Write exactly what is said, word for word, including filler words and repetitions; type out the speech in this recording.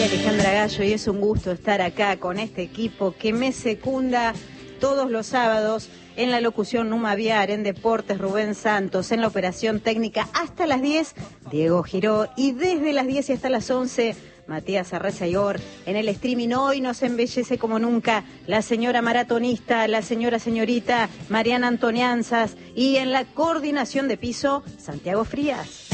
Alejandra Gallo y es un gusto estar acá con este equipo que me secunda todos los sábados en la locución Numa Viar, en Deportes Rubén Santos, en la operación técnica hasta las diez Diego Giró y desde las diez y hasta las once Matías Arreceyor. En el streaming hoy nos embellece como nunca la señora maratonista, la señora señorita Mariana Antonianzas y en la coordinación de piso Santiago Frías.